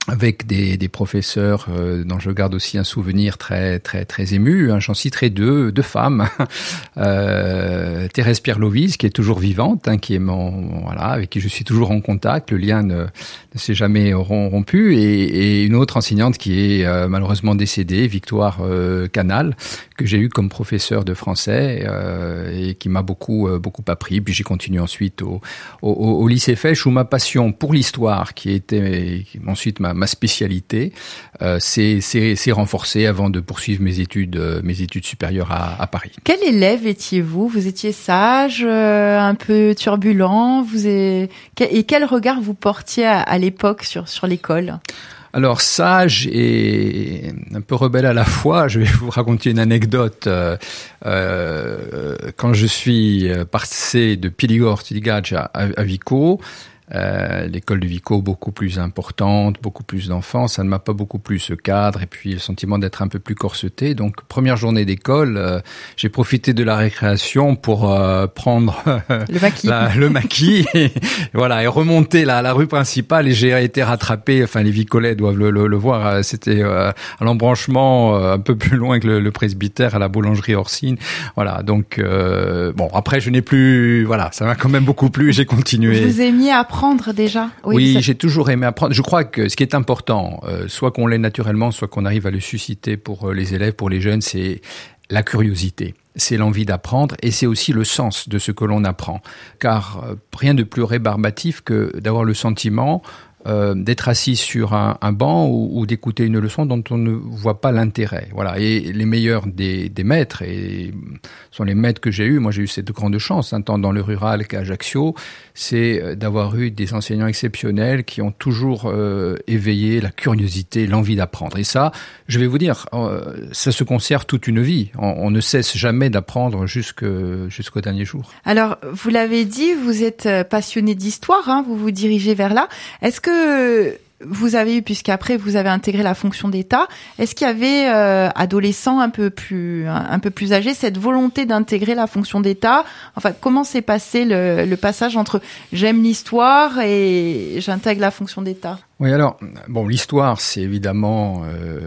avec des professeurs dont je garde aussi un souvenir très très très ému. J'en citerai deux femmes. Thérèse Pierre-Lovis, qui est toujours vivante, qui est avec qui je suis toujours en contact. Le lien ne s'est jamais rompu. Et une autre enseignante qui est malheureusement décédée, Victoire Canal, que j'ai eu comme professeur de français et qui m'a beaucoup appris. Puis j'ai continué ensuite au lycée Fesch, où ma passion pour l'histoire, qui était ensuite ma spécialité, s'est renforcée avant de poursuivre mes études supérieures à Paris. Quel élève étiez-vous ? Vous étiez sage, un peu turbulent, et quel regard vous portiez à l'époque sur l'école ? Alors, sage et un peu rebelle à la fois, je vais vous raconter une anecdote. Quand je suis passé de Piligor-Tiligadj à Vico, l'école de Vico beaucoup plus importante, beaucoup plus d'enfants, ça ne m'a pas beaucoup plu, ce cadre, et puis le sentiment d'être un peu plus corseté. Donc première journée d'école, j'ai profité de la récréation pour prendre le maquis et remonter la rue principale, et j'ai été rattrapé, les Vicolais doivent le voir, c'était à l'embranchement un peu plus loin que le presbytère, à la boulangerie Orsine. Voilà, donc après je n'ai plus, ça m'a quand même beaucoup plu et j'ai continué. Vous aimiez apprendre déjà? Oui, j'ai toujours aimé apprendre. Je crois que ce qui est important, soit qu'on l'ait naturellement, soit qu'on arrive à le susciter pour les élèves, pour les jeunes, c'est la curiosité. C'est l'envie d'apprendre et c'est aussi le sens de ce que l'on apprend. Car rien de plus rébarbatif que d'avoir le sentiment d'être assis sur un banc ou d'écouter une leçon dont on ne voit pas l'intérêt. Voilà. Et les meilleurs des maîtres, et sont les maîtres que j'ai eus, moi j'ai eu cette grande chance, tant dans le rural qu'à Ajaccio, c'est d'avoir eu des enseignants exceptionnels qui ont toujours éveillé la curiosité, l'envie d'apprendre. Et ça, je vais vous dire, ça se conserve toute une vie. On ne cesse jamais d'apprendre jusqu'au dernier jour. Alors, vous l'avez dit, vous êtes passionné d'histoire, vous vous dirigez vers là. Est-ce que vous avez eu, puisqu'après vous avez intégré la fonction d'État, est-ce qu'il y avait, adolescent un peu plus âgé, cette volonté d'intégrer la fonction d'État? Enfin, comment s'est passé le passage entre j'aime l'histoire et j'intègre la fonction d'État? Oui, alors, l'histoire, c'est évidemment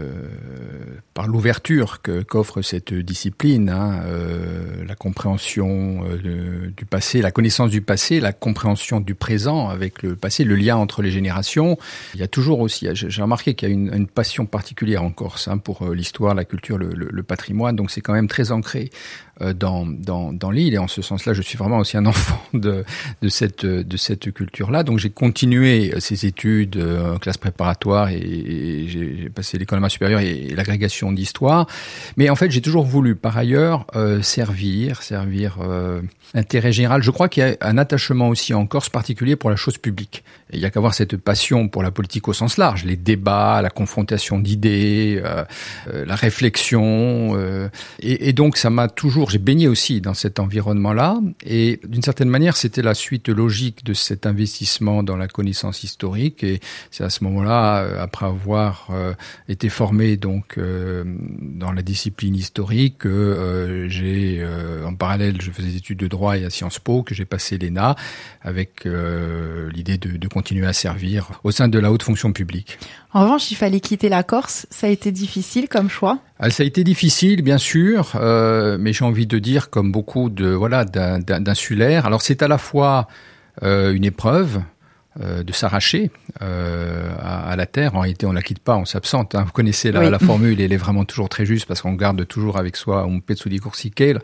par l'ouverture qu'offre cette discipline, la compréhension du passé, la connaissance du passé, la compréhension du présent avec le passé, le lien entre les générations. Il y a toujours aussi, j'ai remarqué qu'il y a une passion particulière en Corse pour l'histoire, la culture, le patrimoine, donc c'est quand même très ancré dans l'île, et en ce sens-là, je suis vraiment aussi un enfant de cette culture-là. Donc j'ai continué ces études en classe préparatoire et j'ai passé l'école normale supérieure et l'agrégation d'histoire. Mais en fait, j'ai toujours voulu, par ailleurs, servir l'intérêt général. Je crois qu'il y a un attachement aussi en Corse particulier pour la chose publique. Et il y a qu'avoir cette passion pour la politique au sens large, les débats, la confrontation d'idées, la réflexion, et donc ça m'a toujours, j'ai baigné aussi dans cet environnement-là, et d'une certaine manière, c'était la suite logique de cet investissement dans la connaissance historique, et c'est à ce moment-là, après avoir été formé donc dans la discipline historique, que j'ai, en parallèle, je faisais des études de droit et à Sciences Po, que j'ai passé l'ENA, avec l'idée de continuer à servir au sein de la haute fonction publique. En revanche, il fallait quitter la Corse. Ça a été difficile comme choix? Ça a été difficile, bien sûr, mais j'ai envie de dire, comme beaucoup d'insulaires. Alors, c'est à la fois une épreuve de s'arracher à la terre. En réalité, on la quitte pas, on s'absente. Vous connaissez la formule, elle est vraiment toujours très juste parce qu'on garde toujours avec soi un pezzo di corsica.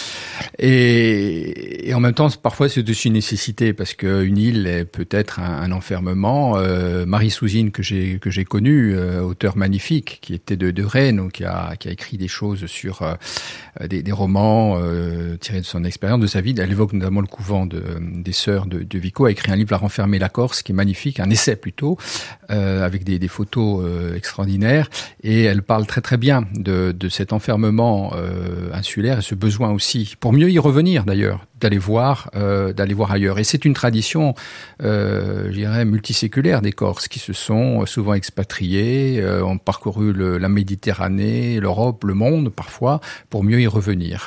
Et en même temps, parfois, c'est aussi une nécessité parce qu'une île peut être un enfermement. Marie Souzine, que j'ai connu, auteur magnifique, qui était de Rennes, qui a écrit des choses sur des romans tirés de son expérience, de sa vie. Elle évoque notamment le couvent des sœurs de Vico, a écrit un livre, La renfermée la Corse, qui est magnifique, un essai plutôt, avec des photos extraordinaires, et elle parle très très bien de cet enfermement insulaire et ce besoin aussi, pour mieux y revenir d'ailleurs, d'aller voir ailleurs. Et c'est une tradition, je dirais, multiséculaire des Corses qui se sont souvent expatriés, ont parcouru la Méditerranée, l'Europe, le monde parfois, pour mieux y revenir.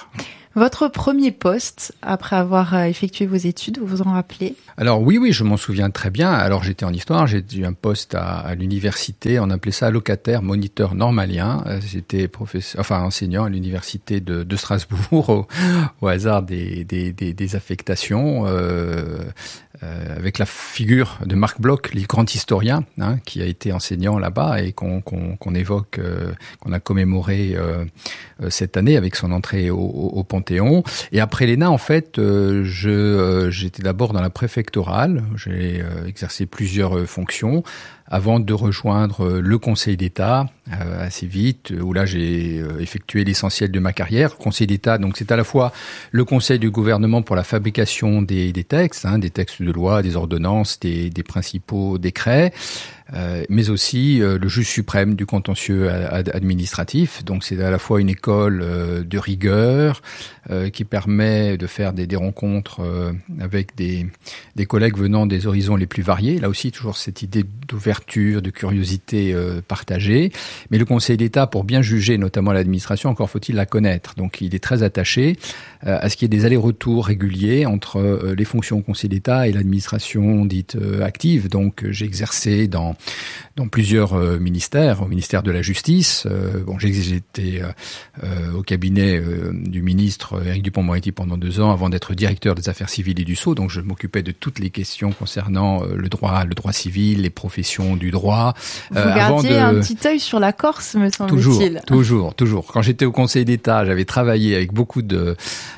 Votre premier poste, après avoir effectué vos études, vous vous en rappelez? Alors oui, je m'en souviens très bien. Alors j'étais en histoire, j'ai eu un poste à l'université, on appelait ça allocataire, moniteur normalien. J'étais enseignant à l'université de Strasbourg au hasard des affectations, avec la figure de Marc Bloch, le grand historien, qui a été enseignant là-bas et qu'on évoque, qu'on a commémoré cette année avec son entrée au Panthéon. Et après l'ENA, en fait, j'étais d'abord dans la préfectorale. J'ai exercé plusieurs fonctions avant de rejoindre le Conseil d'État assez vite, où là j'ai effectué l'essentiel de ma carrière. Conseil d'État, donc c'est à la fois le Conseil du gouvernement pour la fabrication des textes, des textes de loi, des ordonnances, des principaux décrets, mais aussi le juge suprême du contentieux administratif. Donc c'est à la fois une école de rigueur qui permet de faire des rencontres avec des collègues venant des horizons les plus variés. Là aussi, toujours cette idée d'ouverture, de curiosité partagée. Mais le Conseil d'État, pour bien juger notamment l'administration, encore faut-il la connaître. Donc il est très attaché à ce qu'il y ait des allers-retours réguliers entre les fonctions au Conseil d'État et l'administration dite active. Donc j'ai exercé dans plusieurs ministères, au ministère de la Justice. J'ai été au cabinet du ministre Éric Dupond-Moretti pendant 2 ans avant d'être directeur des affaires civiles et du Sceau. Donc je m'occupais de toutes les questions concernant le droit civil, les professions du droit. Vous gardiez un petit œil sur la Corse, me semble-t-il. Toujours. Quand j'étais au Conseil d'État, j'avais travaillé avec beaucoup de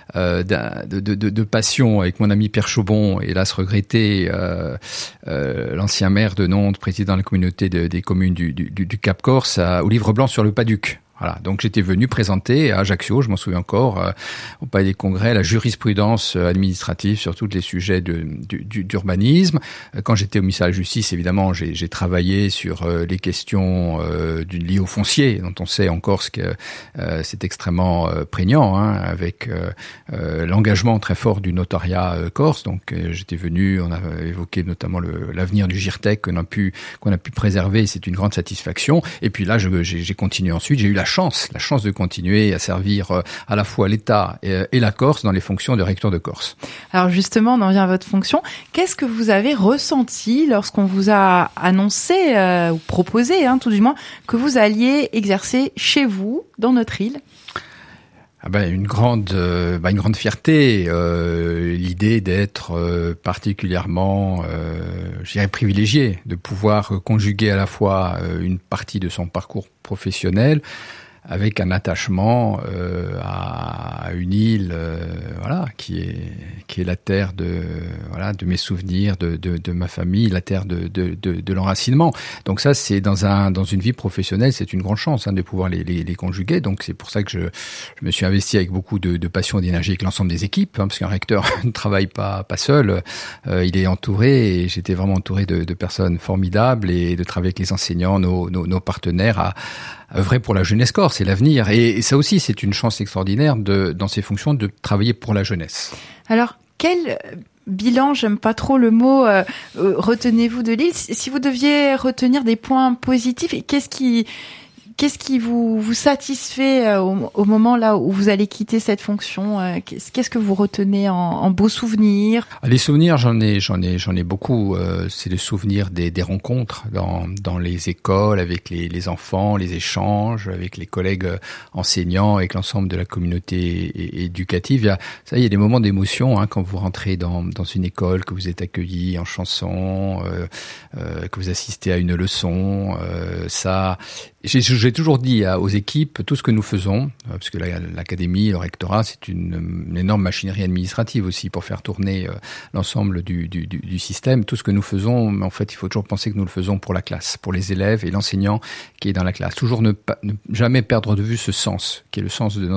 passion avec mon ami Pierre Chaubon, hélas regretté, l'ancien maire de Nantes, président de la communauté des communes du Cap Corse, au Livre blanc sur le Pas-Duc. Voilà, donc j'étais venu présenter à Ajaccio, je m'en souviens encore, au Palais des Congrès, la jurisprudence administrative sur tous les sujets d'urbanisme. Quand j'étais au ministère de la Justice, évidemment, j'ai travaillé sur les questions liées au foncier, dont on sait en Corse que c'est extrêmement prégnant, avec l'engagement très fort du notariat corse. Donc j'étais venu, on a évoqué notamment l'avenir du GIRTEC qu'on a pu préserver, c'est une grande satisfaction. Et puis là, j'ai continué ensuite, j'ai eu la chance de continuer à servir à la fois l'État et la Corse dans les fonctions de recteur de Corse. Alors justement, on en vient à votre fonction. Qu'est-ce que vous avez ressenti lorsqu'on vous a annoncé ou proposé, tout du moins, que vous alliez exercer chez vous, dans notre île ? Une grande fierté, l'idée d'être particulièrement, je dirais, privilégié, de pouvoir conjuguer à la fois une partie de son parcours professionnel avec un attachement à une île, qui est la terre de mes souvenirs, de ma famille, la terre de l'enracinement. Donc ça, c'est dans une vie professionnelle, c'est une grande chance de pouvoir les conjuguer. Donc c'est pour ça que je me suis investi avec beaucoup de passion et d'énergie avec l'ensemble des équipes, parce qu'un recteur ne travaille pas seul. Il est entouré, et j'étais vraiment entouré de personnes formidables, et de travailler avec les enseignants, nos partenaires à œuvrer pour la jeunesse corse et l'avenir. Et ça aussi, c'est une chance extraordinaire dans ces fonctions de travailler pour la jeunesse. Alors, quel bilan, j'aime pas trop le mot, retenez-vous de l'île? Si vous deviez retenir des points positifs, qu'est-ce qui vous satisfait au moment là où vous allez quitter cette fonction? Qu'est-ce que vous retenez en beaux souvenirs? Les souvenirs, j'en ai beaucoup. C'est le souvenir des rencontres dans les écoles avec les enfants, les échanges avec les collègues enseignants, avec l'ensemble de la communauté éducative. Il y a des moments d'émotion quand vous rentrez dans une école, que vous êtes accueilli en chanson, que vous assistez à une leçon. J'ai toujours dit aux équipes, tout ce que nous faisons, parce que l'académie, le rectorat, c'est une énorme machinerie administrative aussi pour faire tourner l'ensemble du système. Tout ce que nous faisons, en fait, il faut toujours penser que nous le faisons pour la classe, pour les élèves et l'enseignant qui est dans la classe. Toujours ne jamais perdre de vue ce sens, qui est le sens de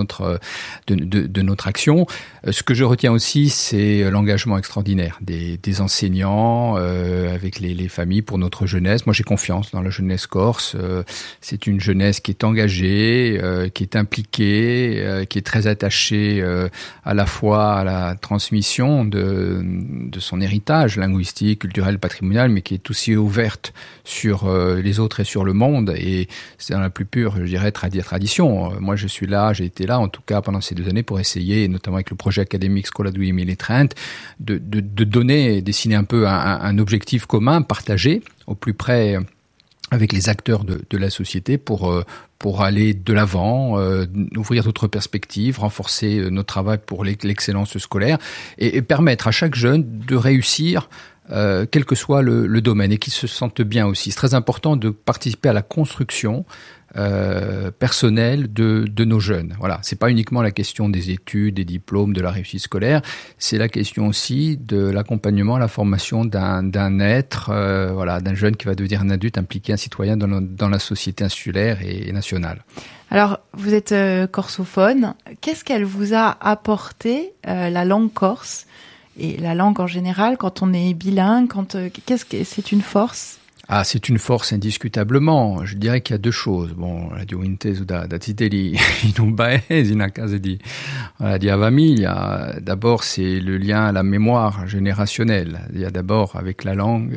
notre action. Ce que je retiens aussi, c'est l'engagement extraordinaire des enseignants avec les familles pour notre jeunesse. Moi, j'ai confiance dans la jeunesse corse. C'est une jeunesse jeunesse qui est engagée, qui est impliquée, qui est très attachée à la fois à la transmission de son héritage linguistique, culturel, patrimonial, mais qui est aussi ouverte sur les autres et sur le monde. Et c'est dans la plus pure, je dirais, tradition. Moi, je suis là, j'ai été là, en tout cas, pendant ces 2 années, pour essayer, notamment avec le projet académique Scola 2030, de donner, dessiner un peu un objectif commun, partagé, au plus près avec les acteurs de la société pour aller de l'avant, ouvrir d'autres perspectives, renforcer notre travail pour l'excellence scolaire et permettre à chaque jeune de réussir quel que soit le domaine et qu'il se sente bien aussi. C'est très important de participer à la construction personnelle de nos jeunes. Voilà, c'est pas uniquement la question des études, des diplômes, de la réussite scolaire, c'est la question aussi de l'accompagnement, la formation d'un être, d'un jeune qui va devenir un adulte impliqué, un citoyen dans la société insulaire et nationale. Alors, vous êtes corsophone. Qu'est-ce qu'elle vous a apporté, la langue corse et la langue en général, quand on est bilingue, qu'est-ce que c'est une force? Ah, c'est une force indiscutablement. Je dirais qu'il y a 2 choses. Bon, la gioventù da zitelli in un paese, in una casa di famiglia. D'abord, c'est le lien à la mémoire générationnelle. Il y a d'abord, avec la langue,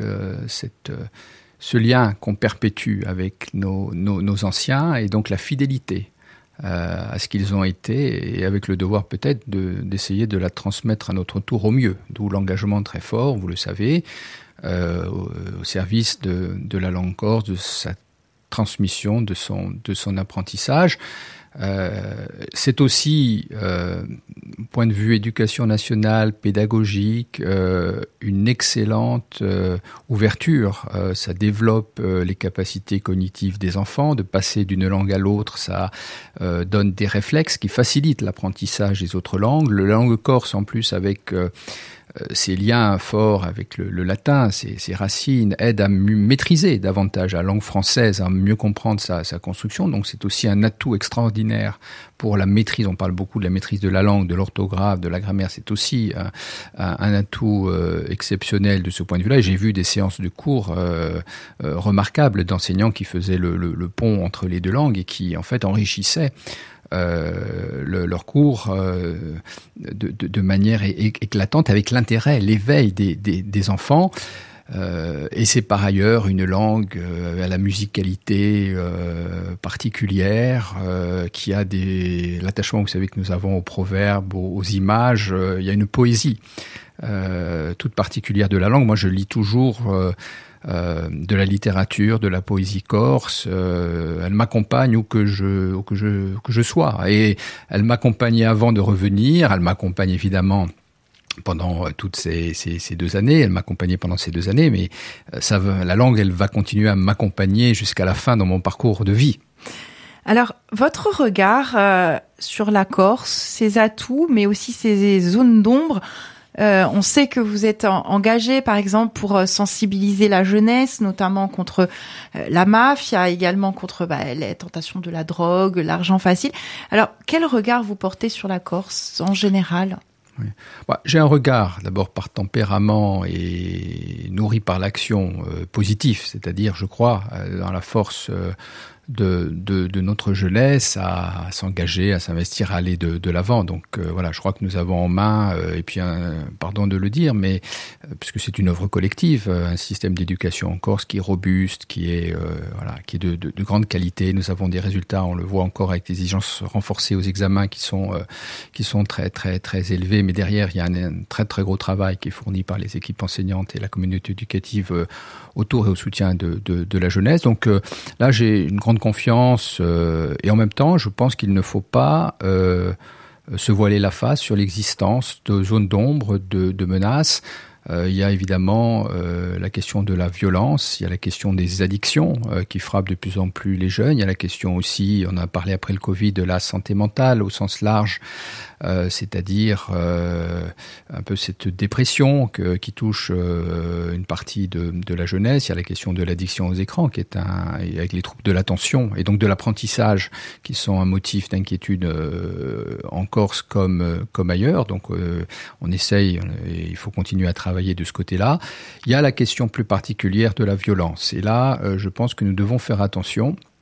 ce lien qu'on perpétue avec nos anciens et donc la fidélité à ce qu'ils ont été et avec le devoir peut-être d'essayer de la transmettre à notre tour au mieux. D'où l'engagement très fort, vous le savez, au service de la langue corse, de sa transmission, de son apprentissage. C'est aussi, point de vue éducation nationale, pédagogique, une excellente ouverture. Ça développe les capacités cognitives des enfants. De passer d'une langue à l'autre, ça donne des réflexes qui facilitent l'apprentissage des autres langues. La langue corse, en plus, avec ces liens forts avec le latin, ses racines, aident à maîtriser davantage la langue française, à mieux comprendre sa construction. Donc c'est aussi un atout extraordinaire pour la maîtrise. On parle beaucoup de la maîtrise de la langue, de l'orthographe, de la grammaire. C'est aussi un atout exceptionnel de ce point de vue-là. Et j'ai vu des séances de cours remarquables d'enseignants qui faisaient le pont entre les 2 langues et qui en fait enrichissaient leur cours de manière éclatante, avec l'intérêt, l'éveil des enfants. Et c'est par ailleurs une langue à la musicalité particulière, qui a l'attachement, vous savez, que nous avons aux proverbes, aux images. Il y a une poésie toute particulière de la langue. Moi, je lis toujours de la littérature, de la poésie corse. Elle m'accompagne où que je sois. Et elle m'accompagnait avant de revenir. Elle m'accompagne évidemment pendant toutes ces 2 années. Elle m'accompagnait pendant ces 2 années, mais la langue, elle va continuer à m'accompagner jusqu'à la fin dans mon parcours de vie. Alors, votre regard sur la Corse, ses atouts, mais aussi ses zones d'ombre. On sait que vous êtes engagé, par exemple, pour sensibiliser la jeunesse, notamment contre la mafia, également contre les tentations de la drogue, l'argent facile. Alors, quel regard vous portez sur la Corse en général ? Oui. J'ai un regard, d'abord par tempérament et nourri par l'action positif, c'est-à-dire, je crois, dans la force de notre jeunesse à s'engager, à s'investir, à aller de l'avant. Donc je crois que nous avons en main, et puis pardon de le dire, mais puisque c'est une œuvre collective, un système d'éducation en Corse qui est robuste, qui est de grande qualité. Nous avons des résultats, on le voit encore avec des exigences renforcées aux examens qui sont très très très élevés, mais derrière il y a un très très gros travail qui est fourni par les équipes enseignantes et la communauté éducative autour et au soutien de la jeunesse. Donc là, j'ai une grande confiance et en même temps, je pense qu'il ne faut pas se voiler la face sur l'existence de zones d'ombre, de menaces. Il y a évidemment la question de la violence, il y a la question des addictions qui frappent de plus en plus les jeunes, il y a la question aussi, on a parlé après le Covid, de la santé mentale au sens large, c'est-à-dire un peu cette dépression qui touche une partie de la jeunesse. Il y a la question de l'addiction aux écrans qui est avec les troubles de l'attention et donc de l'apprentissage qui sont un motif d'inquiétude en Corse comme ailleurs. Donc on essaye, et il faut continuer à travailler de ce côté-là. Il y a la question plus particulière de la violence. Et là, je pense que nous devons faire attention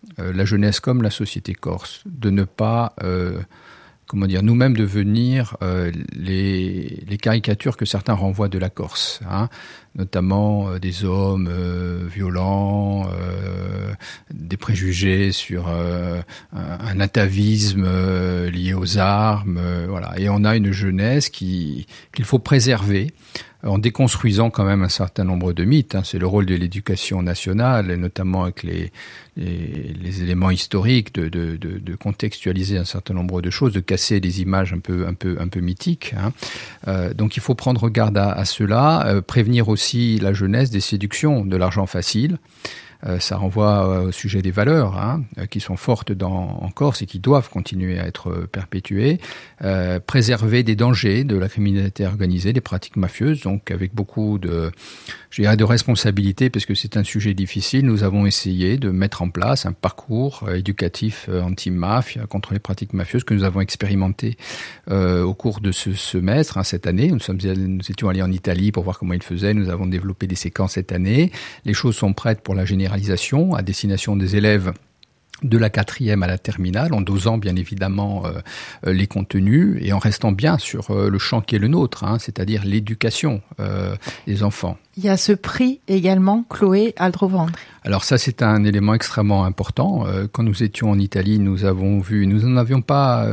la jeunesse comme la société corse, de ne pas nous-mêmes devenir les caricatures que certains renvoient de la Corse, hein, notamment des hommes violents, des préjugés sur un atavisme lié aux armes, voilà. Et on a une jeunesse qu'il faut préserver en déconstruisant quand même un certain nombre de mythes, hein. C'est le rôle de l'éducation nationale, et notamment avec les éléments historiques, de contextualiser un certain nombre de choses, de casser des images un peu mythiques, hein. Donc il faut prendre garde à cela, prévenir aussi la jeunesse des séductions de l'argent facile. Ça renvoie au sujet des valeurs, hein, qui sont fortes en Corse et qui doivent continuer à être perpétuées. Préserver des dangers de la criminalité organisée, des pratiques mafieuses, donc avec beaucoup de responsabilité, parce que c'est un sujet difficile. Nous avons essayé de mettre en place un parcours éducatif anti-mafia contre les pratiques mafieuses que nous avons expérimenté au cours de ce semestre, hein, cette année. Nous étions allés en Italie pour voir comment ils faisaient. Nous avons développé des séquences cette année. Les choses sont prêtes pour la généralisation à destination des élèves de la 4e à la terminale, en dosant bien évidemment les contenus et en restant bien sur le champ qui est le nôtre, hein, c'est-à-dire l'éducation des enfants. Il y a ce prix également, Chloé Aldrovandri. Alors ça, c'est un élément extrêmement important. Quand nous étions en Italie, nous n'en avions pas,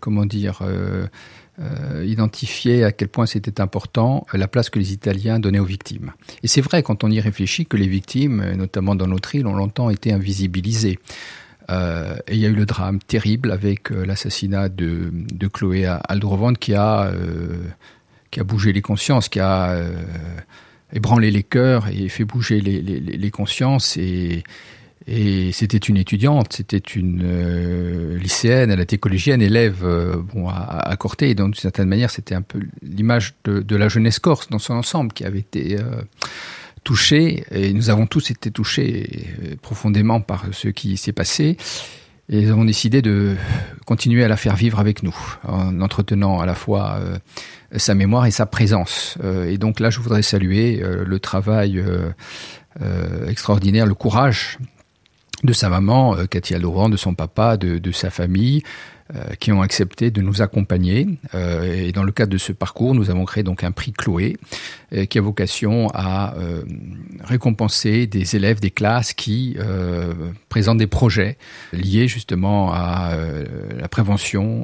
identifier à quel point c'était important la place que les Italiens donnaient aux victimes. Et c'est vrai, quand on y réfléchit, que les victimes, notamment dans notre île, ont longtemps été invisibilisées. Et il y a eu le drame terrible avec l'assassinat de Chloé Aldrovandri qui a bougé les consciences, qui a ébranlé les cœurs et fait bouger les consciences. Et c'était une étudiante, c'était une lycéenne, elle était collégienne, élève à Corté, et donc d'une certaine manière c'était un peu l'image de la jeunesse corse dans son ensemble qui avait été touchée, et nous avons tous été touchés profondément par ce qui s'est passé, et nous avons décidé de continuer à la faire vivre avec nous, en entretenant à la fois sa mémoire et sa présence. Et donc là je voudrais saluer le travail extraordinaire, le courage de sa maman, Cathy Aldrovandri, de son papa, de sa famille, qui ont accepté de nous accompagner. Et dans le cadre de ce parcours, nous avons créé donc un prix Chloé, qui a vocation à récompenser des élèves des classes qui présentent des projets liés justement à la prévention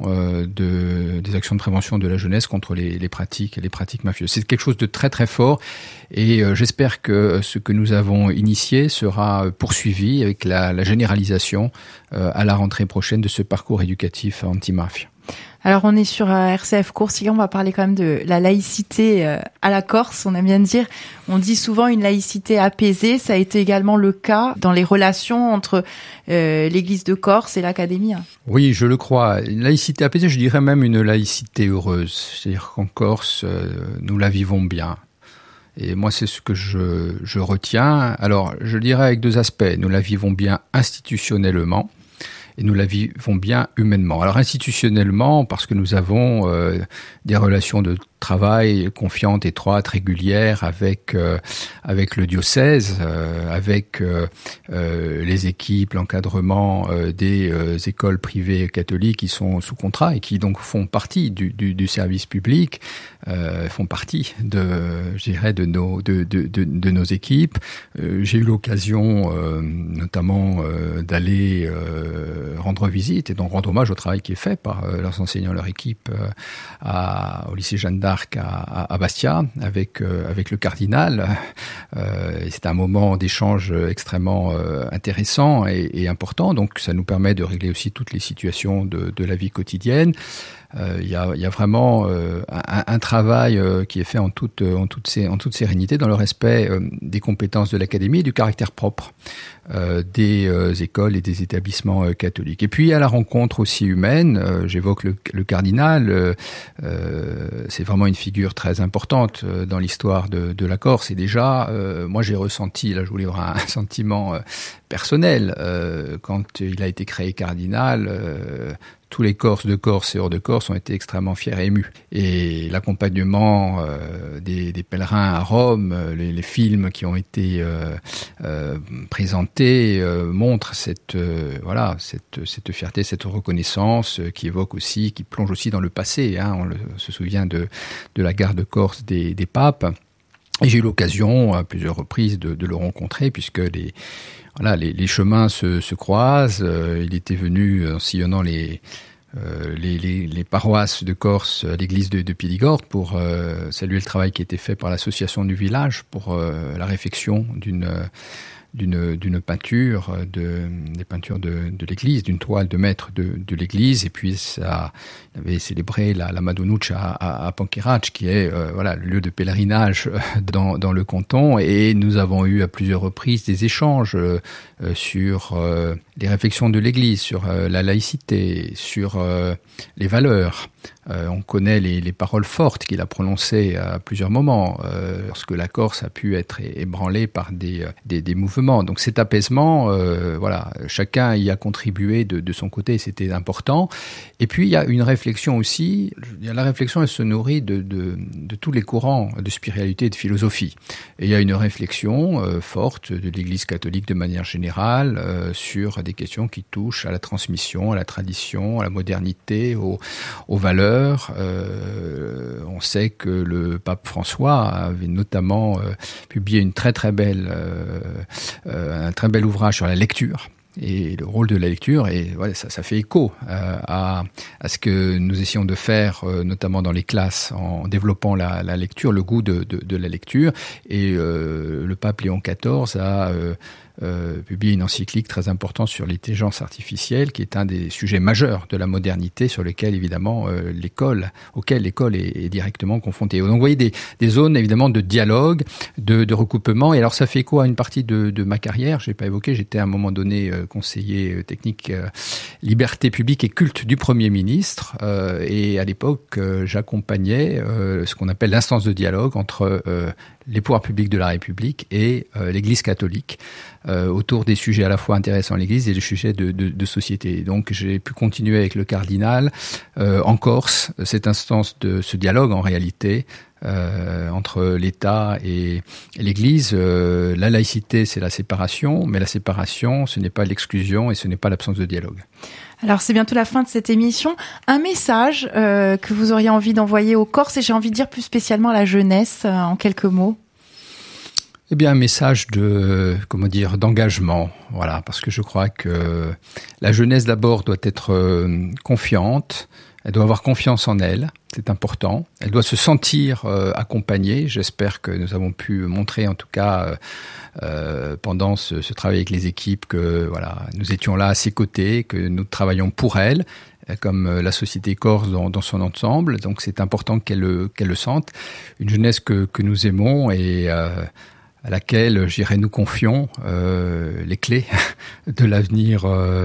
des actions de prévention de la jeunesse contre les pratiques mafieuses. C'est quelque chose de très très fort, et j'espère que ce que nous avons initié sera poursuivi avec la généralisation à la rentrée prochaine de ce parcours éducatif anti-mafia. Alors on est sur RCF Coursigan, on va parler quand même de la laïcité à la Corse, on aime bien dire. On dit souvent une laïcité apaisée, ça a été également le cas dans les relations entre l'Église de Corse et l'Académie. Oui, je le crois. Une laïcité apaisée, je dirais même une laïcité heureuse. C'est-à-dire qu'en Corse, nous la vivons bien. Et moi, c'est ce que je retiens. Alors, je dirais avec deux aspects. Nous la vivons bien institutionnellement, et nous la vivons bien humainement. Alors institutionnellement, parce que nous avons des relations de travail confiantes, étroites, régulières avec le diocèse, avec les équipes, l'encadrement des écoles privées catholiques qui sont sous contrat et qui donc font partie du service public, font partie de nos équipes. J'ai eu l'occasion notamment d'aller rendre visite et donc rendre hommage au travail qui est fait par leurs enseignants, leur équipe au lycée Jeanne d'Arc à Bastia avec le cardinal. C'est un moment d'échange extrêmement intéressant et important, donc ça nous permet de régler aussi toutes les situations de la vie quotidienne. Il y a vraiment un travail qui est fait en toute sérénité, dans le respect des compétences de l'Académie et du caractère propre des écoles et des établissements catholiques. Et puis à la rencontre aussi humaine, j'évoque le cardinal, c'est vraiment une figure très importante dans l'histoire de la Corse. Et déjà, moi j'ai ressenti, là je voulais avoir un sentiment personnel. Quand il a été créé cardinal, tous les Corses de Corse et hors de Corse ont été extrêmement fiers et émus. Et l'accompagnement des pèlerins à Rome, les films qui ont été présentés montrent cette fierté, cette reconnaissance qui évoque aussi, qui plonge aussi dans le passé. On se souvient de la garde de Corse des papes. Et j'ai eu l'occasion à plusieurs reprises de le rencontrer, puisque les chemins se croisent. Il était venu en sillonnant les paroisses de Corse à l'église de Piligorte pour saluer le travail qui était fait par l'association du village pour la réfection d'une peinture, des peintures de l'église, d'une toile de maître de l'église. Et puis ça avait célébré la Madonnoucha à Panquerac, qui est le lieu de pèlerinage dans le canton. Et nous avons eu à plusieurs reprises des échanges sur les réflexions de l'église, sur la laïcité, sur les valeurs. On connaît les paroles fortes qu'il a prononcées à plusieurs moments, lorsque la Corse a pu être ébranlée par des mouvements. Donc cet apaisement, chacun y a contribué de son côté, c'était important. Et puis il y a une réflexion aussi. La réflexion, elle se nourrit de tous les courants de spiritualité et de philosophie. Et il y a une réflexion forte de l'Église catholique de manière générale sur des questions qui touchent à la transmission, à la tradition, à la modernité, aux valeurs. On sait que le pape François avait notamment publié un très bel ouvrage sur la lecture. Et le rôle de la lecture, et ça fait écho à ce que nous essayons de faire, notamment dans les classes, en développant la lecture, le goût de la lecture. Et le pape Léon XIV a publié une encyclique très importante sur l'intelligence artificielle, qui est un des sujets majeurs de la modernité, sur lequel évidemment auquel l'école est directement confrontée. Donc vous voyez des zones évidemment de dialogue, de recoupement. Et alors ça fait écho à une partie de ma carrière. J'ai pas évoqué, j'étais à un moment donné conseiller technique liberté publique et culte du Premier ministre. Et à l'époque, j'accompagnais ce qu'on appelle l'instance de dialogue entre les pouvoirs publics de la République et l'Église catholique autour des sujets à la fois intéressants à l'Église et des sujets de société. Donc j'ai pu continuer avec le cardinal en Corse, cette instance de ce dialogue en réalité entre l'État et l'Église. La laïcité, c'est la séparation, mais la séparation, ce n'est pas l'exclusion et ce n'est pas l'absence de dialogue. Alors c'est bientôt la fin de cette émission. Un message que vous auriez envie d'envoyer aux Corses, et j'ai envie de dire plus spécialement à la jeunesse, en quelques mots. Eh bien, un message d'engagement, voilà, parce que je crois que la jeunesse d'abord doit être confiante, elle doit avoir confiance en elle, c'est important. Elle doit se sentir accompagnée. J'espère que nous avons pu montrer, en tout cas, pendant ce travail avec les équipes, que nous étions là à ses côtés, que nous travaillons pour elle, comme la société corse dans son ensemble. Donc, c'est important qu'elle le sente. Une jeunesse que nous aimons et à laquelle, nous confions les clés de l'avenir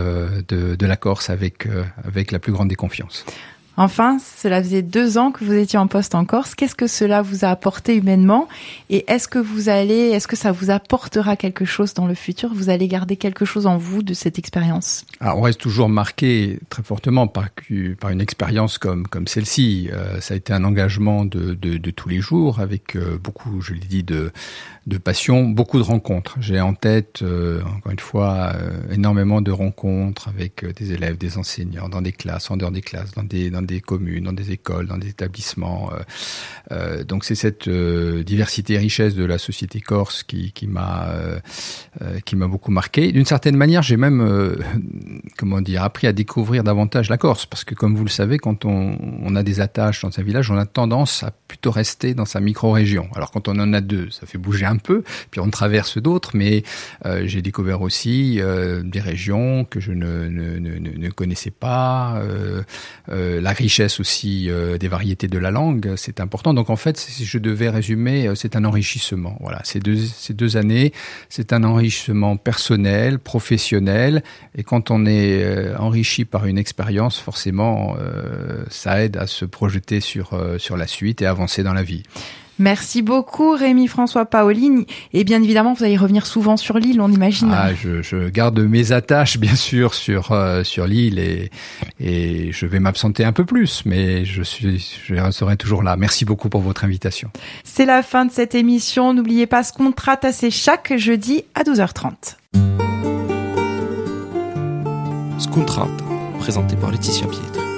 de la Corse avec la plus grande des confiances. Enfin, cela faisait 2 ans que vous étiez en poste en Corse. Qu'est-ce que cela vous a apporté humainement? Et est-ce que ça vous apportera quelque chose dans le futur? Vous allez garder quelque chose en vous de cette expérience? Alors, on reste toujours marqué très fortement par une expérience comme celle-ci. Ça a été un engagement de tous les jours avec beaucoup, je l'ai dit, de passion, beaucoup de rencontres. J'ai en tête, encore une fois, énormément de rencontres avec des élèves, des enseignants, dans des classes, en dehors des classes, dans des communes, dans des écoles, dans des établissements. Donc c'est cette diversité et richesse de la société corse qui m'a beaucoup marqué. D'une certaine manière, j'ai même appris à découvrir davantage la Corse, parce que comme vous le savez, quand on a des attaches dans un village, on a tendance à plutôt rester dans sa micro-région. Alors quand on en a 2, ça fait bouger un peu, puis on traverse d'autres, mais j'ai découvert aussi des régions que je ne connaissais pas, la richesse aussi des variétés de la langue, c'est important. Donc en fait, si je devais résumer, c'est un enrichissement. Voilà, ces deux années, c'est un enrichissement personnel, professionnel, et quand on est enrichi par une expérience, forcément, ça aide à se projeter sur la suite et avancer dans la vie. Merci beaucoup Rémi-François Paolini. Et bien évidemment, vous allez revenir souvent sur l'île, on imagine. Je garde mes attaches bien sûr sur l'île et je vais m'absenter un peu plus, mais je serai toujours là. Merci beaucoup pour votre invitation. C'est la fin de cette émission. N'oubliez pas Scontrata, c'est chaque jeudi à 12h30. Scontrata, présenté par Laetitia Pietri.